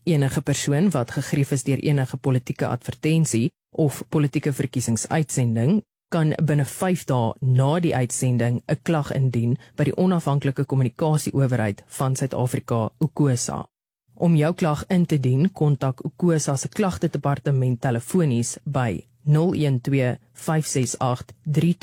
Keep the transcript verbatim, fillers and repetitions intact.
Enige persoon wat gegrief is deur enige politieke advertensie of politieke verkiesingsuitsending kan binne vyf dae na die uitsending 'n klag indien by die onafhanklike kommunikasieowerheid van Suid-Afrika, UKOSA. Om jou klag in te dien, kontak UKOSA se klagtedepartement telefonies by nul een twee vyf ses agt drie